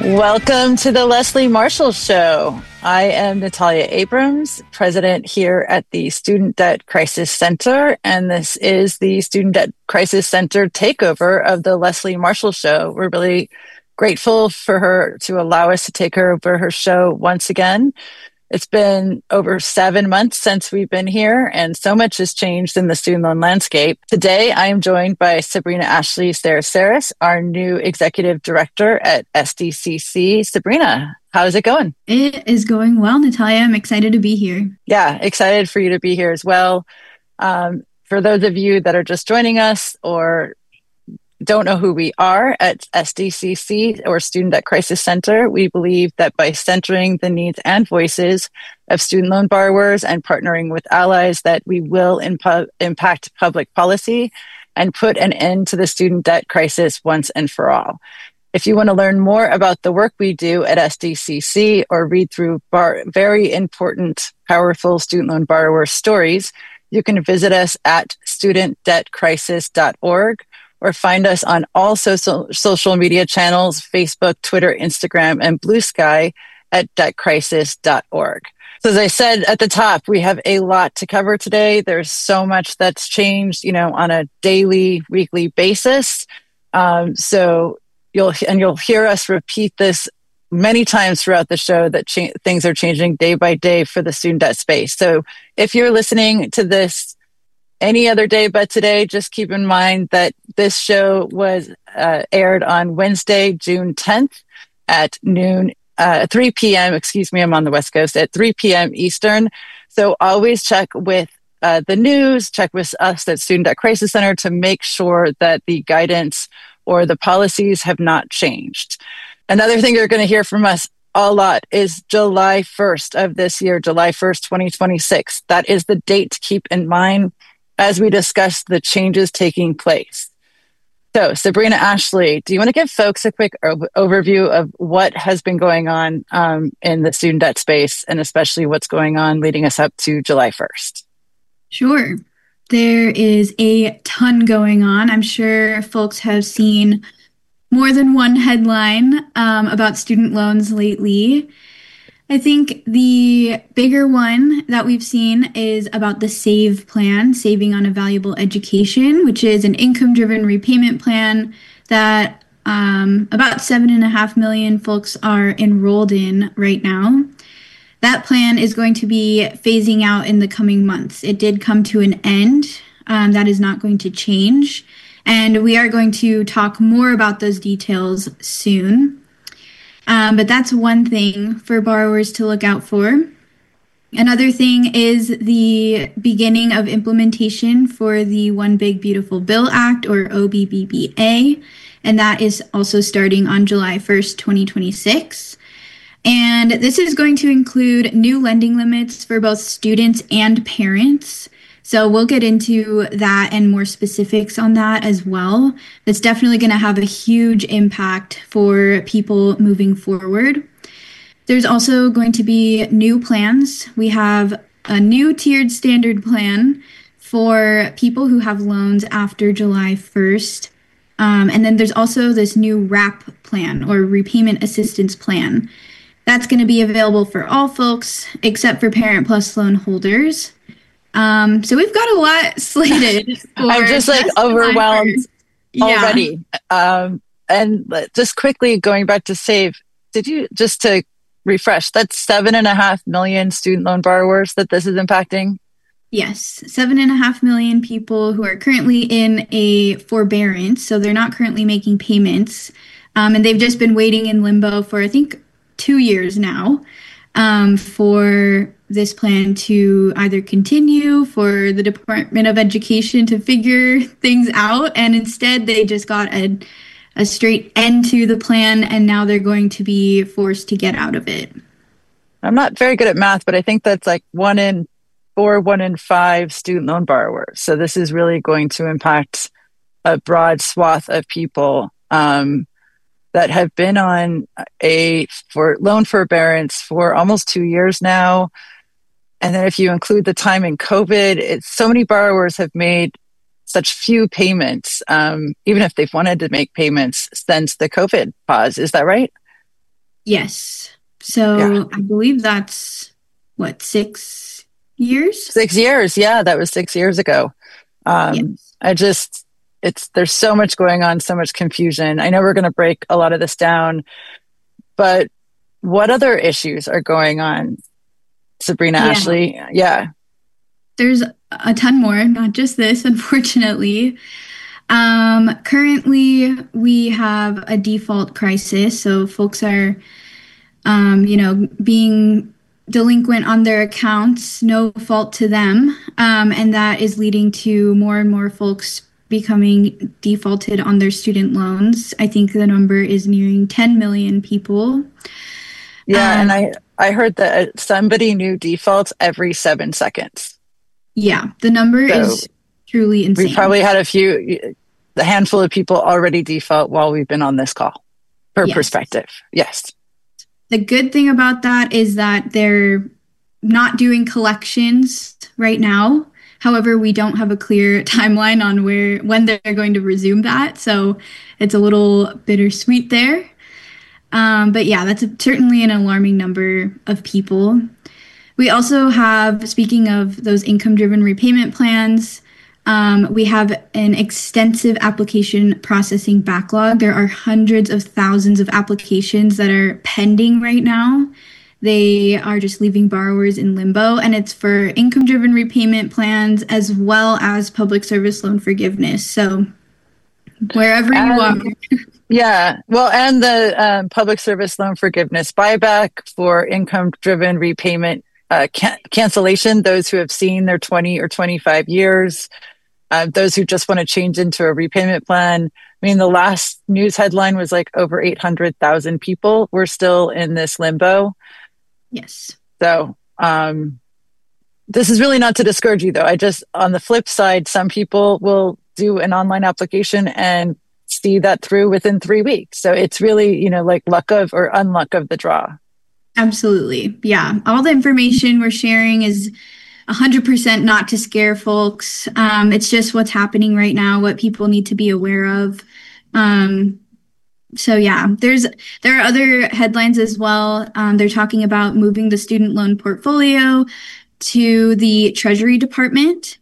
Welcome to the Leslie Marshall Show. I am Natalia Abrams, president here at the Student Debt Crisis Center, and this is the Student Debt Crisis Center takeover of the Leslie Marshall Show. We're really grateful for her to allow us to take over her show once again. It's been over 7 months since we've been here, and so much has changed in the student loan landscape. Today, I am joined by Sabrina Ashley Sarasaris, our new executive director at SDCC. Sabrina, how's it going? It is going well, Natalia. I'm excited to be here. Yeah, excited for you to be here as well. For those of you that are just joining us or don't know who we are at SDCC or Student Debt Crisis Center, we believe that by centering the needs and voices of student loan borrowers and partnering with allies, that we will impact public policy and put an end to the student debt crisis once and for all. If you want to learn more about the work we do at SDCC or read through very important, powerful student loan borrower stories, you can visit us at studentdebtcrisis.org. or find us on all social media channels, Facebook, Twitter, Instagram, and Blue Sky at debtcrisis.org. So as I said at the top, we have a lot to cover today. There's so much that's changed, on a daily, weekly basis. So you'll hear us repeat this many times throughout the show that things are changing day by day for the student debt space. So if you're listening to this any other day but today, just keep in mind that this show was aired on Wednesday, June 10th at 3 p.m. I'm on the West Coast, at 3 p.m. Eastern. So always check with the news, check with us at Student Debt Crisis Center to make sure that the guidance or the policies have not changed. Another thing you're going to hear from us a lot is July 1st of this year, July 1st, 2026. That is the date to keep in mind as we discuss the changes taking place. So, Sabrina Ashley, do you want to give folks a quick overview of what has been going on in the student debt space, and especially what's going on leading us up to July 1st? Sure. There is a ton going on. I'm sure folks have seen more than one headline about student loans lately. I think the bigger one that we've seen is about the SAVE plan, Saving on a Valuable Education, which is an income-driven repayment plan that about 7.5 million folks are enrolled in right now. That plan is going to be phasing out in the coming months. It did come to an end. That is not going to change. And we are going to talk more about those details soon. But that's one thing for borrowers to look out for. Another thing is the beginning of implementation for the One Big Beautiful Bill Act, or OBBBA, and that is also starting on July 1st, 2026. And this is going to include new lending limits for both students and parents. So we'll get into that and more specifics on that as well. That's definitely going to have a huge impact for people moving forward. There's also going to be new plans. We have a new tiered standard plan for people who have loans after July 1st. And then there's also this new RAP plan, or repayment assistance plan. That's going to be available for all folks except for Parent Plus loan holders. So we've got a lot slated. I'm just overwhelmed already. And just quickly going back to SAVE, just to refresh, that's 7.5 million student loan borrowers that this is impacting? Yes, 7.5 million people who are currently in a forbearance, so they're not currently making payments, and they've just been waiting in limbo for, I think, 2 years now, for this plan to either continue, for the Department of Education to figure things out, and instead they just got a straight end to the plan, and now they're going to be forced to get out of it. I'm not very good at math, but I think that's like 1 in 4, 1 in 5 student loan borrowers. So this is really going to impact a broad swath of people that have been on loan forbearance for almost 2 years now. And then if you include the time in COVID, so many borrowers have made such few payments, even if they've wanted to make payments since the COVID pause. Is that right? Yes. Yeah. So I believe that's what, 6 years? 6 years. Yeah, that was 6 years ago. Yes. I just, there's so much going on, so much confusion. I know we're going to break a lot of this down, but what other issues are going on, Sabrina, Yeah. Ashley? Yeah. There's a ton more, not just this, unfortunately. Currently, we have a default crisis. So folks are, being delinquent on their accounts, no fault to them. And that is leading to more and more folks becoming defaulted on their student loans. I think the number is nearing 10 million people. Yeah. And Um, I heard that somebody new defaults every 7 seconds. yeah, the number So is truly we insane. probably had the handful of people already default while we've been on this call for Yes. perspective. Yes. The good thing about that is that they're not doing collections right now. However, we don't have a clear timeline on when they're going to resume that. So it's a little bittersweet there. But yeah, that's certainly an alarming number of people. We also have, speaking of those income driven repayment plans, we have an extensive application processing backlog. There are hundreds of thousands of applications that are pending right now. They are just leaving borrowers in limbo, and it's for income driven repayment plans as well as public service loan forgiveness. So, wherever you are, And yeah, well, and the public service loan forgiveness buyback for income driven repayment cancellation, those who have seen their 20 or 25 years, those who just want to change into a repayment plan. I mean, the last news headline was like over 800,000 people were still in this limbo. yes. So, this is really not to discourage you, though. On the flip side, some people will do an online application and see that through within 3 weeks. So it's really, like luck of or unluck of the draw. Absolutely. Yeah. All the information we're sharing is 100% not to scare folks. It's just what's happening right now, what people need to be aware of. So yeah, there are other headlines as well. They're talking about moving the student loan portfolio to the Treasury Department.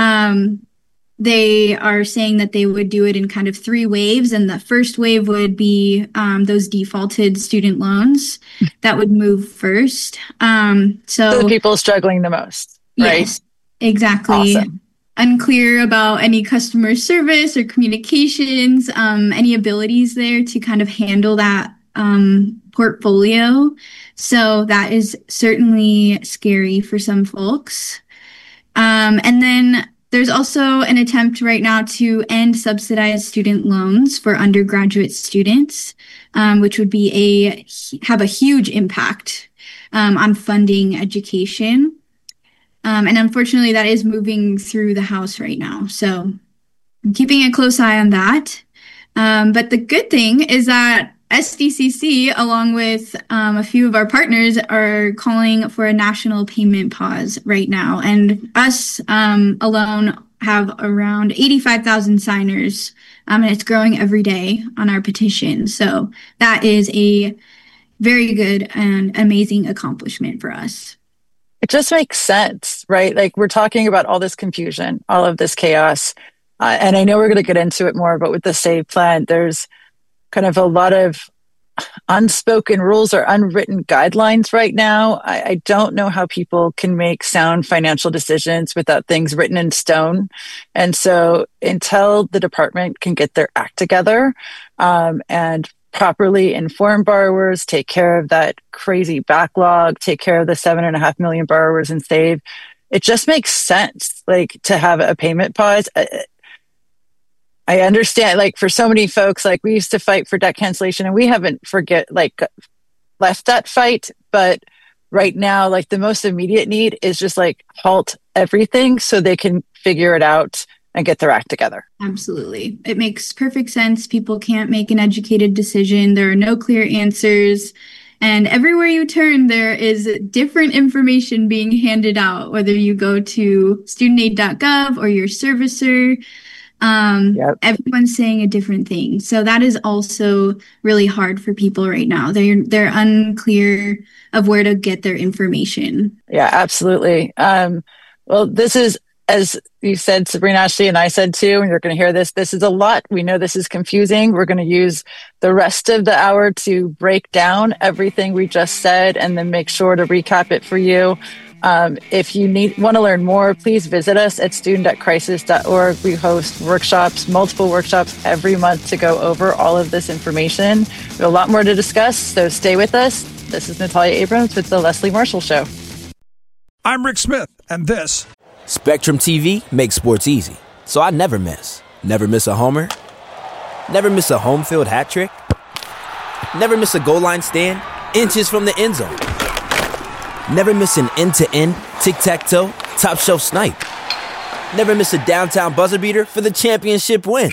They are saying that they would do it in kind of three waves, and the first wave would be those defaulted student loans that would move first. So the So people struggling the most, right? yes, exactly. Awesome. Unclear about any customer service or communications, any abilities there to kind of handle that portfolio. So that is certainly scary for some folks. And then there's also an attempt right now to end subsidized student loans for undergraduate students, which would have a huge impact on funding education. And unfortunately, that is moving through the House right now. So I'm keeping a close eye on that. But the good thing is that SDCC, along with a few of our partners, are calling for a national payment pause right now. And us alone have around 85,000 signers, and it's growing every day on our petition. So that is a very good and amazing accomplishment for us. It just makes sense, right? Like we're talking about all this confusion, all of this chaos. And I know we're going to get into it more, but with the SAVE plan, there's kind of a lot of unspoken rules or unwritten guidelines right now. I don't know how people can make sound financial decisions without things written in stone. And so until the department can get their act together and properly inform borrowers, take care of that crazy backlog, take care of the 7.5 million borrowers in SAVE, it just makes sense, like to have a payment pause. I understand, like for so many folks, like we used to fight for debt cancellation and we haven't left that fight. But right now, like the most immediate need is just like halt everything so they can figure it out and get their act together. Absolutely. It makes perfect sense. People can't make an educated decision. There are no clear answers. And everywhere you turn, there is different information being handed out, whether you go to studentaid.gov or your servicer. Everyone's saying a different thing. So that is also really hard for people right now. They're unclear of where to get their information. Yeah, absolutely. Well, this is, as you said, Sabrina, Ashley, and I said too, and you're going to hear this, this is a lot. We know this is confusing. We're going to use the rest of the hour to break down everything we just said and then make sure to recap it for you. If you want to learn more, please visit us at student.crisis.org. We host workshops, multiple workshops every month to go over all of this information. We have a lot more to discuss, so stay with us. This is Natalia Abrams with The Leslie Marshall Show. I'm Rick Smith, and this. Spectrum TV makes sports easy, so I never miss. Never miss a homer. Never miss a home field hat trick. Never miss a goal line stand, inches from the end zone. Never miss an end-to-end, tic-tac-toe, top-shelf snipe. Never miss a downtown buzzer beater for the championship win.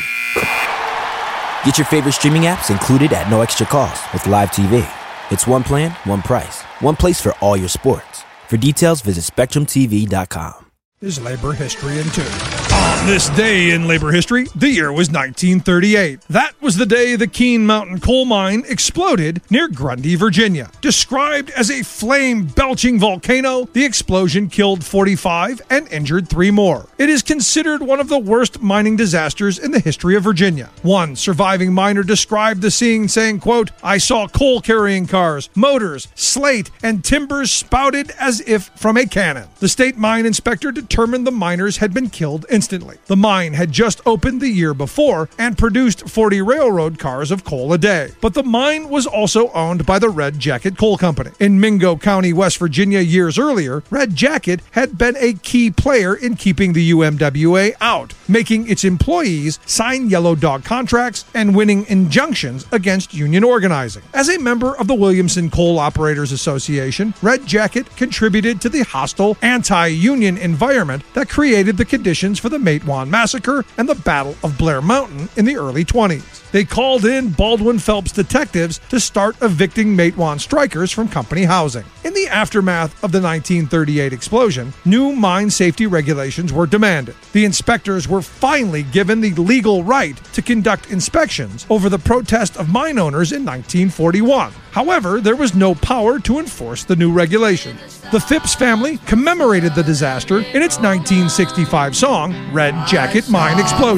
Get your favorite streaming apps included at no extra cost with Live TV. It's one plan, one price, one place for all your sports. For details, visit SpectrumTV.com. Is labor history in 2. On this day in labor history, the year was 1938. That was the day the Keene Mountain coal mine exploded near Grundy, Virginia. Described as a flame-belching volcano, the explosion killed 45 and injured 3 more. It is considered one of the worst mining disasters in the history of Virginia. One surviving miner described the scene saying, quote, "I saw coal-carrying cars, motors, slate, and timbers spouted as if from a cannon." The state mine inspector determined the miners had been killed instantly. The mine had just opened the year before and produced 40 railroad cars of coal a day. But the mine was also owned by the Red Jacket Coal Company. In Mingo County, West Virginia, years earlier, Red Jacket had been a key player in keeping the UMWA out, making its employees sign yellow dog contracts and winning injunctions against union organizing. As a member of the Williamson Coal Operators Association, Red Jacket contributed to the hostile anti-union environment that created the conditions for the Matewan Massacre and the Battle of Blair Mountain in the early 20s. They called in Baldwin Phelps detectives to start evicting Matewan strikers from company housing. In the aftermath of the 1938 explosion, new mine safety regulations were demanded. The inspectors were finally given the legal right to conduct inspections over the protest of mine owners in 1941. However, there was no power to enforce the new regulation. The Phipps family commemorated the disaster in its 1965 song, Red Jacket Mine Explosion.